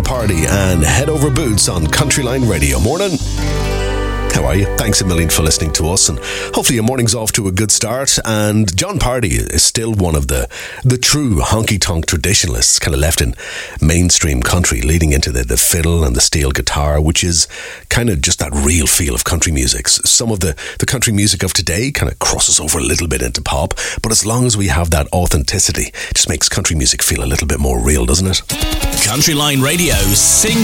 Party and Head Over Boots on Countryline Radio. Morning. How are you? Thanks a million for listening to us, and hopefully your morning's off to a good start. And Jon Pardi is still one of the true honky-tonk traditionalists, kind of left in mainstream country, leading into the fiddle and the steel guitar, which is kind of just that real feel of country music. Some of the country music of today kind of crosses over a little bit into pop, but as long as we have that authenticity, it just makes country music feel a little bit more real, doesn't it? Countryline Radio, sing